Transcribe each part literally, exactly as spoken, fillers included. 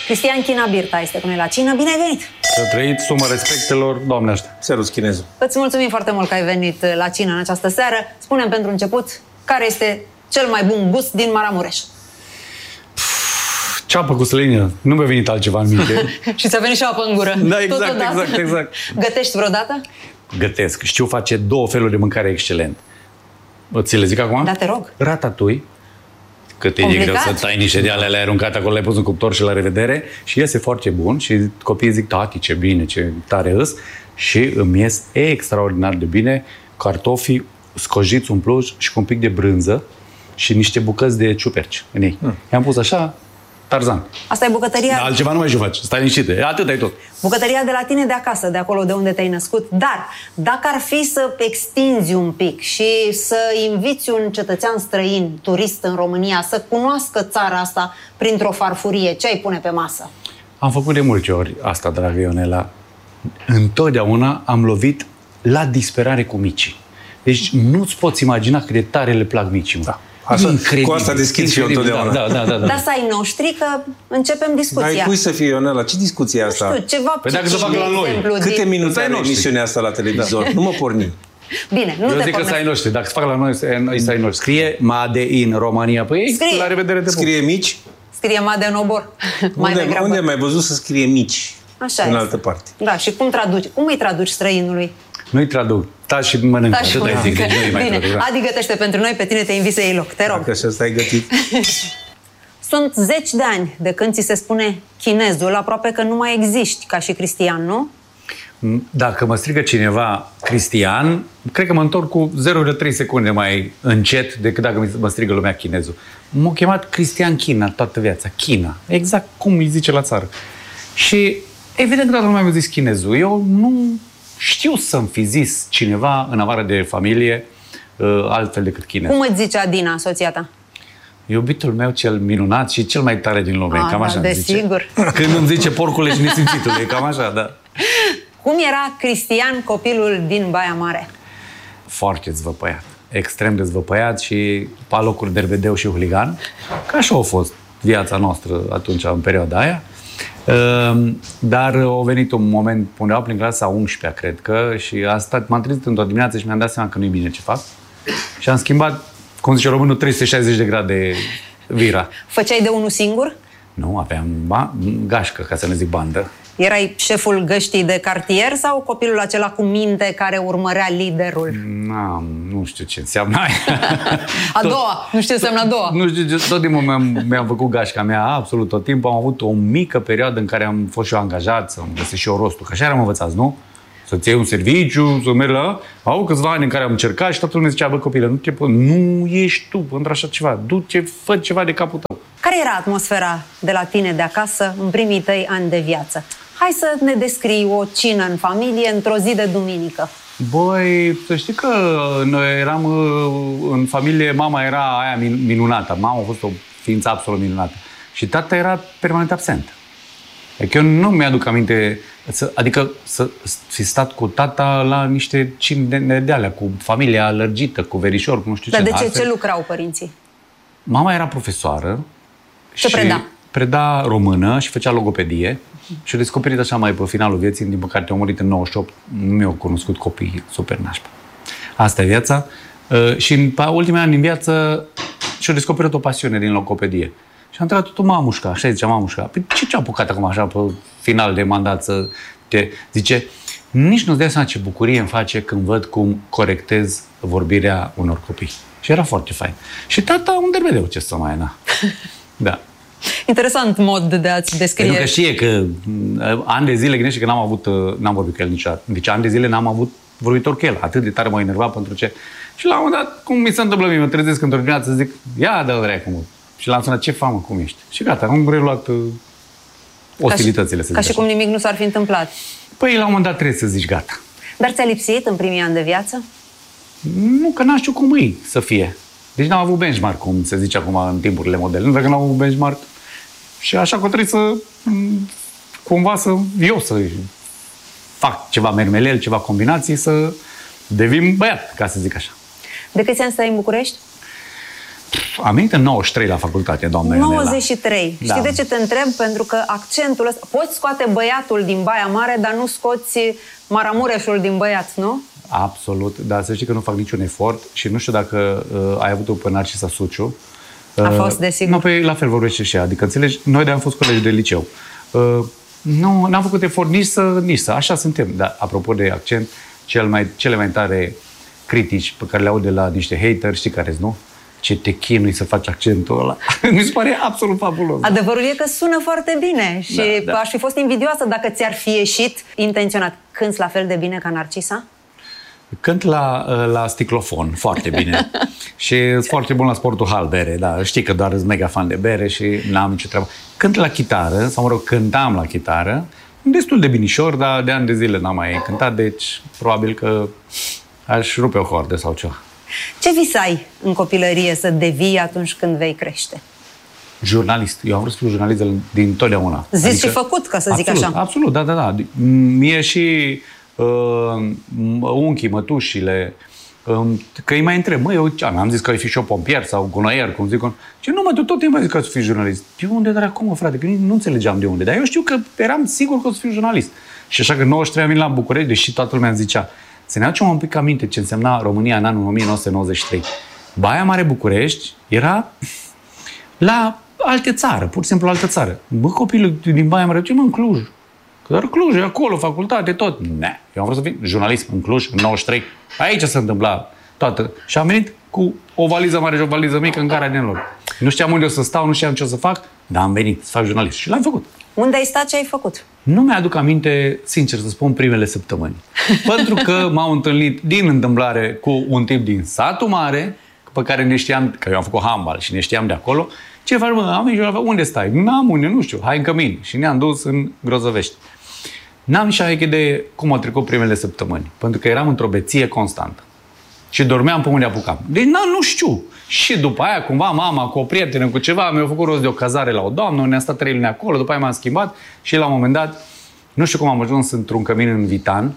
Cristian China Birta este cu noi la cină. Bine ai venit! Să trăiți, sumă respectelor, Doamne ajută. Servus, chinezul. Îți mulțumim foarte mult că ai venit la cină în această seară. Spune-mi pentru început, care este cel mai bun gust din Maramureș? Ceapă cu slănină. Nu mi-a venit altceva în minte. Și ți-a venit și apă în gură. Da, exact, Totodată. exact, exact. Gătești vreodată? Gătesc. Știu face două feluri de mâncare excelent. Ți le zic acum? Da, te rog. Ratatouille. Cât e de greu să tai niște de alea, le-ai aruncat acolo, le-ai pus în cuptor și la revedere. Și iese foarte bun și copiii zic, tati, ce bine, ce tare îs. Și îmi ies extraordinar de bine cartofii scojiți umpluși și cu un pic de brânză și niște bucăți de ciuperci în ei. Hmm. I-am pus așa, Tarzan. Asta e bucătăria... Da, altceva nu mai știu faci. Stai liniștit. Atât ai tot. Bucătăria de la tine de acasă, de acolo de unde te-ai născut. Dar, dacă ar fi să extinzi un pic și să inviți un cetățean străin, turist în România, să cunoască țara asta printr-o farfurie, ce ai pune pe masă? Am făcut de multe ori asta, dragă Ionela. Întotdeauna am lovit la disperare cu micii. Deci nu-ți poți imagina cât de tare le plac micii. Da. Așa, cu asta deschid și eu întotdeauna. Da, da, da, da. Dar să ai noștri, că începem discuția. Dar cui să fie, Ionela? Ce discuție e asta? Nu știu, ceva... Păi dacă se fac la noi. Câte minute are emisiunea asta la televizor? Da. Nu mă porni. Bine, nu eu te zic că să ai noștri. Dacă se fac la noi, să ai noștri. Scrie Made in România pe ei. Scrie. La revedere de Scrie mici? Scrie Made în obor. Mai unde, degrabă. unde ai mai văzut să scrie mici? Așa în este. altă parte. Da, și cum traduci? Cum îi traduci străinului? Nu-i traduc. Taci și mănâncă. Taci și mănâncă. Zic, deci nu-i mai Bine, traduc, da. Adi gătește pentru noi, pe tine te invit să iei loc. Te rog. Dacă așa stai gătit. Sunt zeci de ani de când ți se spune chinezul, aproape că nu mai existi ca și Cristian, nu? Dacă mă strigă cineva Cristian, cred că mă întorc cu zero virgulă trei secunde mai încet decât dacă mă strigă lumea chinezul. M-a chemat Cristian China toată viața. China. Exact cum îi zice la țară. Și evident că toată lumea mi-a zis chinezul. Eu nu știu să-mi fi zis cineva în afară de familie altfel decât chinezul. Cum îți zice Adina, soția ta? Iubitul meu cel minunat și cel mai tare din lume. A, cam da, așa îmi zice. desigur. Când îmi zice porcule și nesimțitule, cam așa, da. Cum era Cristian, copilul din Baia Mare? Foarte zvăpăiat. Extrem de zvăpăiat și palocuri dervedeu și huligan. Că așa a fost viața noastră atunci, în perioada aia. Dar a venit un moment undeva prin clasa a unsprezecea, cred că, și a stat, m-am trezit într-o dimineață și mi-am dat seama că nu-i bine ce fac. Și am schimbat, cum zice românul, trei sute șaizeci de grade vira. Făceai de unul singur? Nu, aveam ba, gașcă, ca să ne zic bandă. Erai șeful găștii de cartier sau copilul acela cu minte care urmărea liderul? N-am, nu știu ce înseamnă aia. A doua, nu știu ce înseamnă a doua. Nu știu, tot timpul mi-am, mi-am făcut gașca mea, absolut tot timpul. Am avut o mică perioadă în care am fost și eu angajat, să-mi găsesc și eu rostul. Că așa eram învățați, nu? Să-ți iei un serviciu, să mergi la... Au câțiva ani în care am încercat și toată lumea zicea, bă, copilă, nu, te pot, nu ești tu într-așa ceva. Du-te, fă ceva de capul tău. Care era atmosfera de la tine de acasă în primii tăi ani de viață? Hai să ne descrii o cină în familie într-o zi de duminică. Băi, să știi că noi eram în familie, mama era aia minunată. Mama a fost o ființă absolut minunată. Și tata era permanent absent. Adică eu nu mi-aduc aminte, să, adică să fi stat cu tata la niște cine de alea, cu familia lărgită, cu verișor, cu nu știu ce. Dar de ce? Altfel, Ce lucrau părinții? Mama era profesoară. Ce și preda? Preda română și făcea logopedie. Și a descoperit așa mai pe finalul vieții, din păcate a murit în nouăzeci și opt, nu mi-au cunoscut copii super nașpa. Asta e viața. Uh, și în ultimii ani din viață și-a descoperit o pasiune din logopedie. Și a întrebat tot mamușca, așa zicea mamușca. Păi ce ce-a apucat acum așa pe final de mandat să te... Zice, nici nu-ți dai seama ce bucurie îmi face când văd cum corectez vorbirea unor copii. Și era foarte fain. Și tata un dervedeu, ce să mai na. Da. Interesant mod de a-ți descrie. Pentru că știe că ani de zile, gândește că n-am avut, n-am vorbit cu el niciodată. Deci ani de zile n-am avut vorbitor cu el. Atât de tare m-a enervat pentru ce... Și la un moment dat, cum mi se întâmplă mie, mă trezesc într-o dimineață, zic, ia dă-o dracu, mă. Și l-am sunat, ce famă, cum ești? Și gata, am reluat uh, ostilitățile, să zic Ca și așa. cum nimic nu s-ar fi întâmplat. Păi, la un moment dat trebuie să zici gata. Dar ți-a lipsit în primii ani de viață? Nu, că n-am știu cum e să fie. Deci n-am avut benchmark, cum se zice acum în timpurile moderne. Dacă n-am avut benchmark, și așa că trebuie să, cumva, să eu să fac ceva mermelel, ceva combinații, să devin băiat, ca să zic așa. De câți ani stai în București? Am venit în nouăzeci și trei la facultate, doamna nouăzeci și trei. Da. Știi de ce te întreb? Pentru că accentul ăsta... Poți scoate băiatul din Baia Mare, dar nu scoți Maramureșul din băiat, nu? Absolut, dar să știi că nu fac niciun efort și nu știu dacă uh, ai avut-o pe Narcisa Suciu. Uh, A fost, desigur. Nu, pe la fel vorbește și ea. Adică, înțelegi, noi de am fost colegi de liceu. Uh, nu, n-am făcut efort nici să, nici să. Așa suntem. Dar, apropo de accent, cel mai, cele mai tare critici pe care le aud de la niște hateri, știi care-s, nu? Ce te chinui să faci accentul ăla. Mi se pare absolut fabulos. Adevărul e că sună foarte bine și Da, da. aș fi fost invidioasă dacă ți-ar fi ieșit intenționat. Cânți la fel de bine ca Narcisa? Cânt la, la sticlofon, foarte bine. Și sunt foarte bun la sportul hal, bere, da. Știi că doar sunt mega fan de bere și n-am nicio treabă. Cânt la chitară, sau mă rog, cântam la chitară, destul de binișor, dar de ani de zile n-am mai cântat, deci probabil că aș rupe o hordă sau ceva. Ce vis ai în copilărie să devii atunci când vei crește? Jurnalist. Eu am vrut să fiu jurnalist din totdeauna. Zis adică, și făcut, ca să zic absolut, așa. Absolut, da, da, da. Mie și uh, unchii, mătușile, uh, că îi mai întreb, măi, eu am zis că ai fi și eu pompier sau gunoier, cum zic. Ce nu, mă, tu tot timpul ai zis că o să fii jurnalist. De unde, dar acum, frate? Că nu înțelegeam de unde. Dar eu știu că eram sigur că o să fiu jurnalist. Și așa că în nouăzeci și trei am venit la București, deși toată lumea îmi zicea. Să ne aducem un pic aminte ce însemna România în anul o mie nouă sute nouăzeci și trei. Baia Mare București era la alte țară, pur și simplu altă țară. Bă, copilul din Baia Mare, ce mă, în Cluj? Că doar Cluj, e acolo, facultate, tot. Ne. Eu am vrut să fiu jurnalist în Cluj, în nouăzeci și trei. Aici se întâmpla toată. Și am venit cu o valiză mare și o valiză mică în gara din lor. Nu știam unde o să stau, nu știam ce o să fac, dar am venit să fac jurnalist și l-am făcut. Unde ai stat, ce ai făcut? Nu mi-aduc aminte, sincer să spun, primele săptămâni. Pentru că m-am întâlnit din întâmplare cu un tip din satul mare, pe care ne știam, că eu am făcut handbal și ne știam de acolo. Ce faci, mă? Am venit, unde stai? N-am unde, nu știu, hai în cămin. Și ne-am dus în Grozăvești. N-am nici idee cum au trecut primele săptămâni, pentru că eram într-o beție constantă. Și dormeam pe unde apucam. Deci na, nu știu. Și după aia, cumva, mama cu o prietenă, cu ceva, mi-a făcut rost de o cazare la o doamnă, ne-a stat trei luni acolo, după aia m-am schimbat și la un moment dat, nu știu cum am ajuns într-un cămin în Vitan,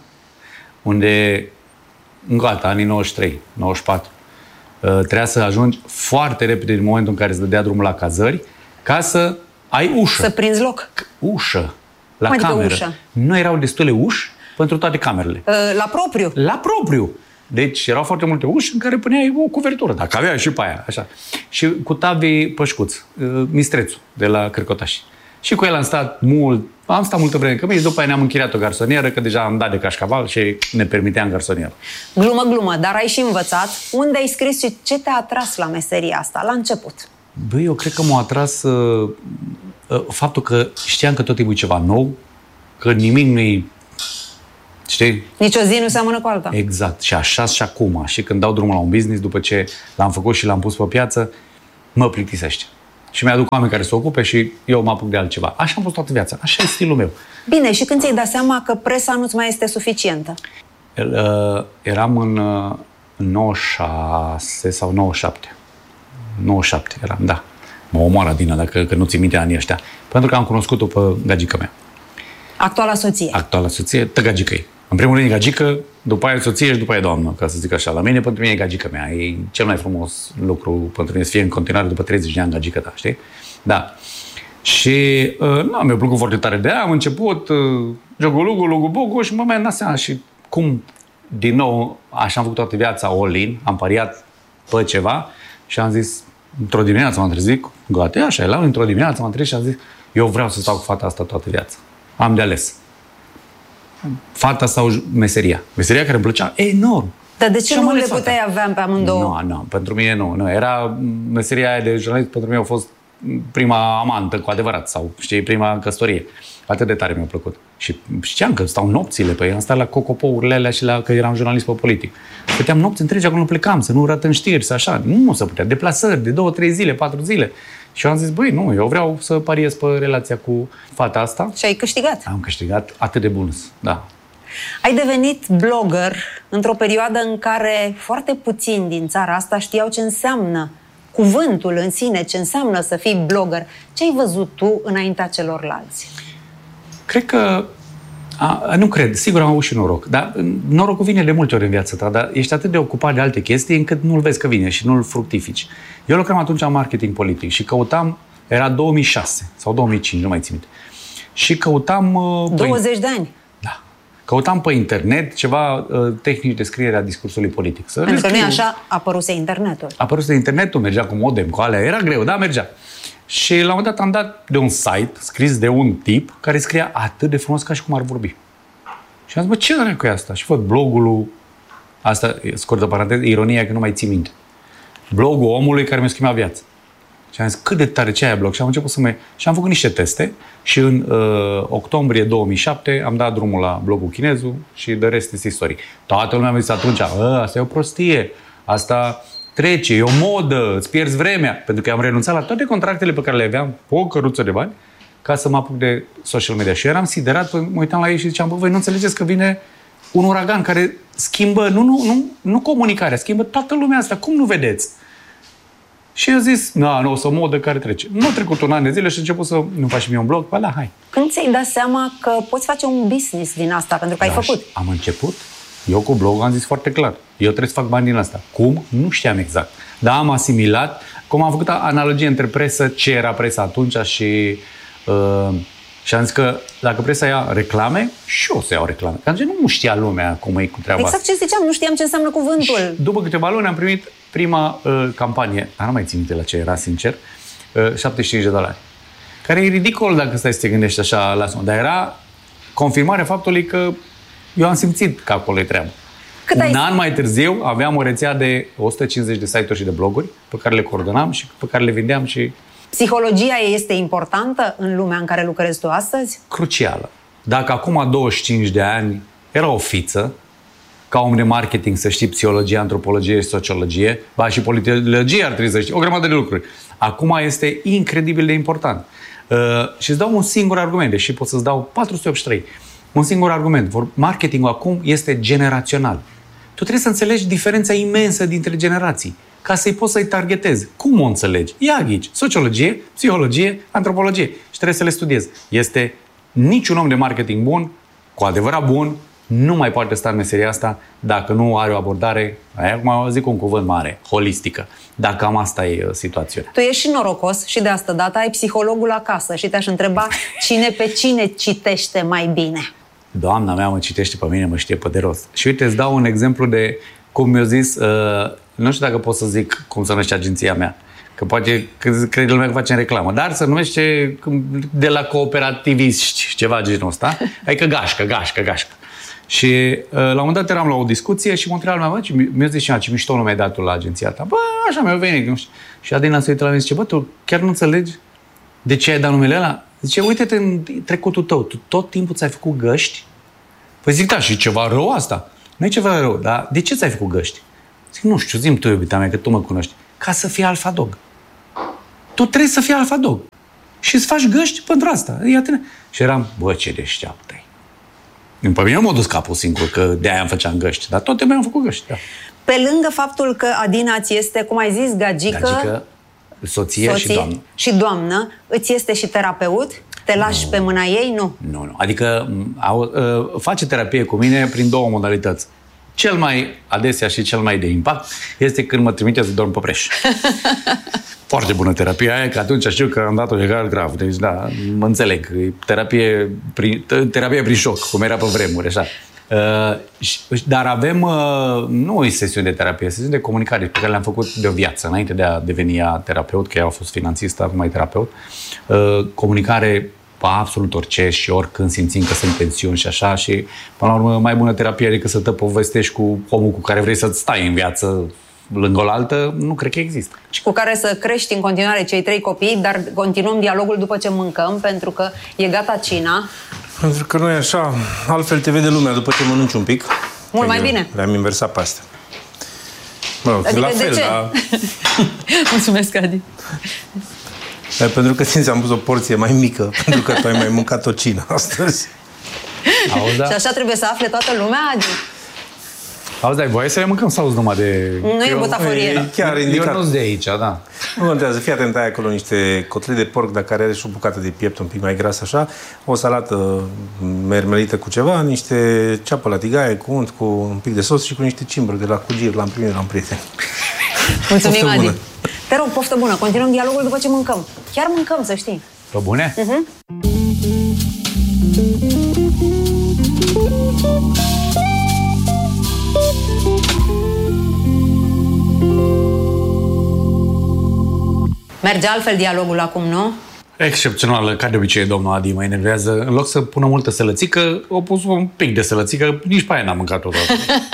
unde, încă o dată, anii nouăzeci și trei, nouăzeci și patru, trebuia să ajungi foarte repede din momentul în care îți dădea drumul la cazări, ca să ai ușă. Să prinzi loc. Ușă. La Cum adică cameră. ușă? Nu erau destule uși pentru toate camerele. La propriu? La propriu. Deci erau foarte multe uși în care puneai o cuvertură, dacă avea și pe aia, așa. Și cu Tavi Pășcuț, Mistrețu, de la Cârcotași. Și cu el am stat mult, am stat multă vreme, că și după aia ne-am închiriat o garsonieră, că deja am dat de cașcaval și ne permiteam garsonieră. Glumă, glumă, dar ai și învățat. Unde ai scris și ce te-a atras la meseria asta, la început? Băi, eu cred că m-a atras uh, uh, faptul că știam că tot timpul e ceva nou, că nimic nu-i, știi? Nici o zi nu seamănă cu alta. Exact. Și așa și acum. Și când dau drumul la un business, după ce l-am făcut și l-am pus pe piață, mă plictisește. Și mi-aduc oameni care se ocupe și eu mă apuc de altceva. Așa am fost toată viața. Așa e stilul meu. Bine, și când ți-ai dat seama că presa nu-ți mai este suficientă? El, uh, eram în, uh, în nouăzeci și șase sau nouăzeci și șapte. nouăzeci și șapte eram, da. Mă omoară Dina, dacă că nu ți minte anii ăștia. Pentru că am cunoscut-o pe gagica mea. Actuala soție. Actuala soție, tăgagică-i. În primul rând e gagică, după aia soție și după aia doamnă, ca să zic așa. La mine, pentru mine e gagica mea. E cel mai frumos lucru pentru mine să fie în continuare după treizeci de ani gagică ta, știi? Da. Și uh, nu, mi-a plăcut foarte tare de aia. Am început uh, jogulugu, lugubugu și mă mi-am dat seama și cum, din nou, așa am făcut toată viața all-in, am pariat pe ceva și am zis, într-o dimineață m-am trezit, gata, așa, la într-o dimineață m-am trezit și am zis, eu vreau să stau cu fata asta toată viața. Am de ales. Fata sau meseria. Meseria care îmi plăcea enorm. Dar de ce Și nu am le ales puteai fata. avea pe amândouă? Nu, nu, pentru mine nu, nu. Era meseria aia de jurnalist, pentru mine a fost prima amantă, cu adevărat, sau știi, prima căsătorie. Atât de tare mi-a plăcut. Și știam că stau nopțile pe ei, am stat la cocopourile alea și la că eram jurnalist pe politic. Stăteam nopți întregi acolo, nu plecam, să nu ratăm știri, să așa. Nu se putea. Deplasări de două, trei zile, patru zile. Și eu am zis, băi, nu, eu vreau să pariez pe relația cu fata asta. Și ai câștigat. Am câștigat atât de bun, da. Ai devenit blogger într-o perioadă în care foarte puțini din țara asta știau ce înseamnă cuvântul în sine, ce înseamnă să fii blogger. Ce ai văzut tu înaintea celorlalți? Cred că A, nu cred. Sigur am avut și noroc. Dar norocul vine de multe ori în viața ta, dar ești atât de ocupat de alte chestii încât nu-l vezi că vine și nu-l fructifici. Eu lucram atunci în marketing politic și căutam, era două mii șase sau două mii cinci, nu mai țin minte. Și căutam... Uh, douăzeci de ani. Da. Căutam pe internet ceva uh, tehnici de scriere a discursului politic. Să Pentru că nu e așa, apăruse internetul. Apăruse internetul, mergea cu modem, cu alea, era greu, da, mergea. Și la un moment dat am dat de un site scris de un tip care scria atât de frumos ca și cum ar vorbi. Și am zis, bă, ce dracu e asta? Și văd blogul lui, asta, scurt de paranteză, ironia că nu mai țin minte. Blogul omului care mi-a schimbat viața. Și am zis, cât de tare, ce ai blog? Și am început să mă... Și am făcut niște teste și în uh, octombrie două mii șapte am dat drumul la blogul Chinezul și de rest este istorie. Toată lumea mi-a zis atunci, asta e o prostie, asta trece, e o modă, îți pierzi vremea. Pentru că am renunțat la toate contractele pe care le aveam, o căruță de bani, ca să mă apuc de social media. Și eram siderat, mă uitam la ei și ziceam, bă, voi nu înțelegeți că vine un uragan care schimbă, nu, nu, nu, nu comunicarea, schimbă toată lumea asta. Cum nu vedeți? Și eu zis, na, nu, o să o modă care trece. Nu a trecut un an de zile și a început să nu faci mie un blog. Ba da, hai. Când ți-ai dat seama că poți face un business din asta? Pentru că da, ai făcut. Am început. Eu cu blogul am zis foarte clar. Eu trebuie să fac bani din asta. Cum? Nu știam exact. Dar am asimilat. Cum am făcut analogie între presă, ce era presa atunci și... Uh, și am zis că dacă presa ia reclame, și eu o să iau reclame. Că atunci nu știa lumea cum e cu treaba Exact asta. ce ziceam, nu știam ce înseamnă cuvântul. Și după câteva luni am primit prima uh, campanie, dar nu mai țin minte la ce era, sincer, uh, șaptezeci și cinci de dolari. Care e ridicol dacă stai să te gândești așa la sună. Dar era confirmarea faptului că eu am simțit că acolo e treabă. Cât Un ai... an mai târziu aveam o rețea de o sută cincizeci de site-uri și de bloguri pe care le coordonam și pe care le vindeam și... Psihologia este importantă în lumea în care lucrezi tu astăzi? Crucială. Dacă acum douăzeci și cinci de ani era o fiță, ca om de marketing să știi psihologie, antropologie și sociologie, ba și politologie ar trebui să știi, o grămadă de lucruri. Acum este incredibil de important. Uh, și îți dau un singur argument, deși pot să-ți dau patru sute optzeci și trei. Un singur argument. Marketingul acum este generațional. Tu trebuie să înțelegi diferența imensă dintre generații, ca să-i poți să-i targetezi. Cum o înțelegi? Ia ghici. Sociologie, psihologie, antropologie. Și trebuie să le studiezi. Este niciun om de marketing bun, cu adevărat bun, nu mai poate sta în meseria asta dacă nu are o abordare, acum zic un cuvânt mare, holistică. Dacă cam asta e situația. Tu ești și norocos și de asta dată ai psihologul acasă și te-aș întreba cine pe cine citește mai bine. Doamna mea mă citește pe mine, mă știe pe de rost. Și uite, îți dau un exemplu de cum mi-a zis, uh, nu știu dacă pot să zic cum se numește agenția mea, că poate crede lumea că facem reclamă, dar se numește de la cooperativiști, ceva genul ăsta, adică gașcă, gașcă, gașcă. Și uh, la un moment dat eram la o discuție și mă întreba lumea, bă, mi-a zis și ce mișto nume ai dat tu la agenția ta. Bă, așa mi-a venit, nu știu. Și Adina se uită la mine și zice, bă, tu chiar nu înțelegi de ce ai dat numele ăla? Zice, uite-te în trecutul tău, tu tot timpul ți-ai făcut găști? Păi zic, da, și ceva rău asta? Nu e ceva rău, dar de ce ți-ai făcut găști? Zic, nu știu, zi-mi tu, iubita mea, că tu mă cunoști. Ca să fii alfa dog. Tu trebuie să fii alfa dog. Și îți faci găști pentru asta. Iată. Și eram, bă, ce deșteaptă-i. Pe mine nu m-a dus capul singur, că de-aia îmi făceam găști. Dar tot mi-am făcut găști, da. Pe lângă faptul că Adina ți este, cum ai zis, gagică, gagică soție, soție și doamnă. Și doamnă, îți este și terapeut? Te lași nu. pe mâna ei? Nu. Nu, nu. Adică au, uh, face terapie cu mine prin două modalități. Cel mai adesea și cel mai de impact este când mă trimite să dorm pe preș. Foarte bună terapia aia, că atunci știu că am dat-o legal grav. Deci, da, mă înțeleg. Terapie prin, terapie prin șoc, cum era pe vremuri, așa. Uh, dar avem, uh, nu e sesiuni de terapie, sesiuni de comunicare pe care le-am făcut de o viață, înainte de a deveni terapeut, că eu am fost finanțist, acum e terapeut. Uh, comunicare pe absolut orice și oricând simțim că sunt tensiuni și așa și, până la urmă, mai bună terapie decât să te povestești cu omul cu care vrei să stai în viață lângă o altă, nu cred că există. Și cu care să crești în continuare cei trei copii, dar continuăm dialogul după ce mâncăm, pentru că e gata cina. Pentru că nu e așa, altfel te vede lumea după ce mănânci un pic. Mult mai bine. Le-am inversat pe astea. Mă rog, adică la fel, ce? dar... Mulțumesc, Adi. Dar pentru că ți-am pus o porție mai mică, pentru că tu ai mai mâncat o cină astăzi. Auzi, da? Și așa trebuie să afle toată lumea, Adi? Auzi, dai voie să le mâncăm sau numai de... Nu e butaforie. E chiar indicat. Eu nu sunt de aici, da. Nu contează, fii atent, ai acolo niște cotlet de porc, dacă are și o bucată de piept un pic mai gras așa, o salată mermelită cu ceva, niște ceapă la tigaie cu unt, cu un pic de sos și cu niște cimbru de la Cugir, l-am primit la un prieten. Mulțumim, Poftă Adi. bună. Te rog, poftă bună. Continuăm dialogul după ce mâncăm. Chiar mâncăm, să știi. Pe bune? Uh-huh. Merge altfel dialogul acum, nu? Excepțional, ca de obicei, domnul Adi mă enervează. În loc să pună multă sălățică, o pus un pic de sălățică, nici pe aia n-am mâncat odată.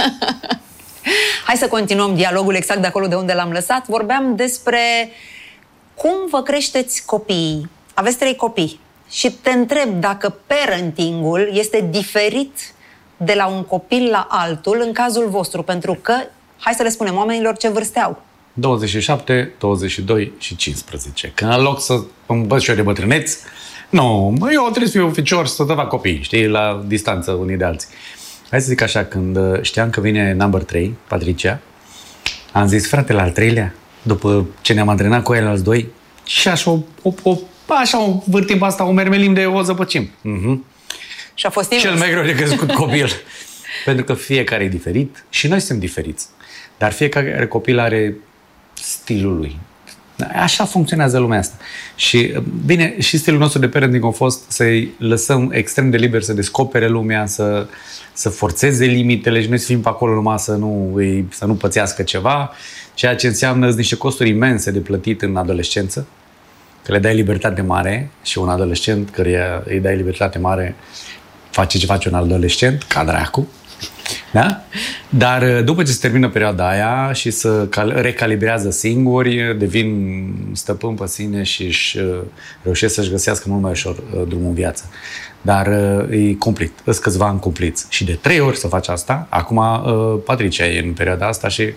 Hai să continuăm dialogul exact de acolo de unde l-am lăsat. Vorbeam despre cum vă creșteți copiii. Aveți trei copii și te întreb dacă parenting-ul este diferit de la un copil la altul în cazul vostru, pentru că, hai să le spunem oamenilor ce vârste au. douăzeci și șapte, douăzeci și doi și cincisprezece. Că în loc să învăț și eu de bătrâneți, nu, eu trebuie să fiu ficior să fac copii, știi, la distanță unii de alții. Hai să zic așa, când știam că vine number trei, Patricia, am zis, frate, la al treilea, după ce ne-am antrenat cu el alți doi, și așa o, o, o, așa o vârtim asta, o mermelim de o zăpăcim. Uh-huh. Și a fost Cel mai greu de crescut copil. Pentru că fiecare e diferit și noi suntem diferiți. Dar fiecare copil are stilul lui. Așa funcționează lumea asta. Și, bine, și stilul nostru de parenting a fost să-i lăsăm extrem de liber să descopere lumea, să, să forțeze limitele și noi să fim pe acolo numai să nu, îi, să nu pățească ceva, ceea ce înseamnă niște costuri imense de plătit în adolescență, că le dai libertate mare și un adolescent căruia îi dai libertate mare face ce face un adolescent, ca dracu. Da? Dar după ce se termină perioada aia și să recalibrează singuri, devin stăpân pe sine și își reușesc să-și găsească mult mai ușor drumul în viață. Dar e cumplit, îți câțiva ani cumpliți. Și de trei ori să faci asta. Acum Patricia e în perioada asta și...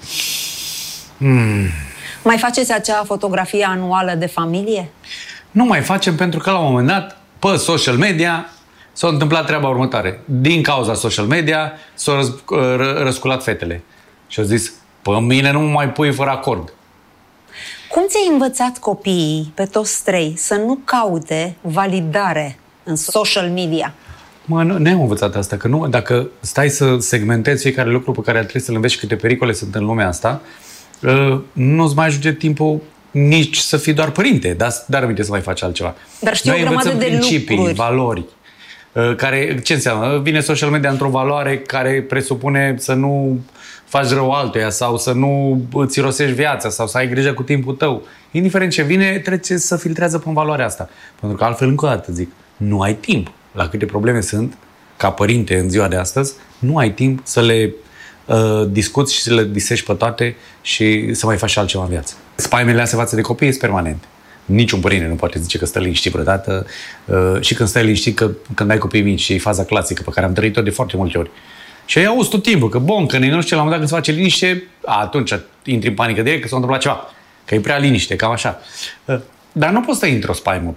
Hmm. Mai faceți acea fotografie anuală de familie? Nu mai facem pentru că la un moment dat, pe social media, s-a întâmplat treaba următoare. Din cauza social media s-au răz, ră, răsculat fetele. Și au zis, pe mine nu mă mai pui fără acord. Cum ți-ai învățat copiii, pe toți trei, să nu caute validare în social media? Mă, nu, ne-am învățat asta, că nu, dacă stai să segmentezi fiecare lucru pe care trebuie să-l înveți și câte pericole sunt în lumea asta, nu-ți mai ajunge timpul nici să fii doar părinte, dar, dar uite să mai faci altceva. Dar știu noi o grămadă de principii, lucruri. valori. Care, ce înseamnă? Vine social media într-o valoare care presupune să nu faci rău altuia sau să nu îți irosești viața sau să ai grijă cu timpul tău. Indiferent ce vine, trece să filtrează pe valoarea asta. Pentru că altfel, încă o dată zic, nu ai timp. La câte probleme sunt, ca părinte în ziua de astăzi, nu ai timp să le uh, discuți și să le disești pe toate și să mai faci altceva în viață. Spaimele astea față de copii sunt permanente. Niciun părinte nu poate zice că stă liniștit vreodată uh, și când stai liniștit, că, când ai copii mici, și e faza clasică pe care am trăit-o de foarte multe ori. Și ai auzi tot timpul că, bun, că ne nu știu, la un moment dat când se face liniște, a, atunci intri în panică direct că s-a întâmplat ceva, că e prea liniște, cam așa. Uh, dar nu poți să intri într-o spaimă